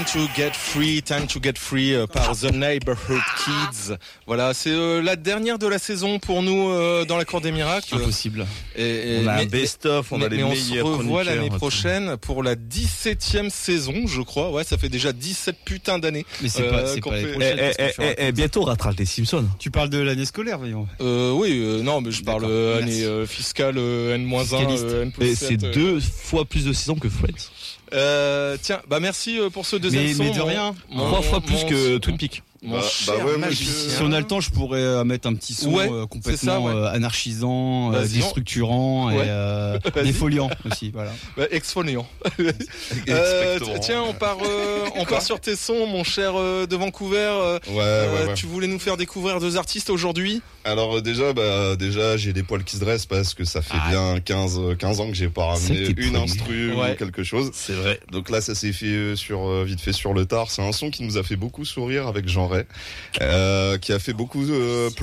Time to Get Free par The Neighborhood Kids. Voilà, c'est la dernière de la saison pour nous dans la Cour des Miracles. Impossible. On a un best-of, on a les meilleurs. On se revoit l'année prochaine pour la 17e saison, je crois. Ouais, ça fait déjà 17 putains d'années. Mais c'est pas l'année prochaine. Bientôt on rattrape les Simpsons. Tu parles de l'année scolaire, voyons. Oui, non, mais je parle année fiscale N-1, Et c'est 2 fois plus de saisons que Friends. Tiens, merci pour ce deuxième son. Mais de rien. 3 fois plus que Twin Peaks. Si on a le temps, je pourrais mettre un petit son complètement anarchisant, déstructurant et défoliant aussi. Voilà. Exfoliant. Tiens, on part sur tes sons, mon cher de Vancouver. Tu voulais nous faire découvrir 2 artistes aujourd'hui. Alors déjà j'ai des poils qui se dressent parce que ça fait bien 15 ans que j'ai pas ramené une instru ou quelque chose. C'est vrai. Donc là ça s'est fait vite fait sur le tard. C'est un son qui nous a fait beaucoup sourire avec Jean Ray, qui a fait beaucoup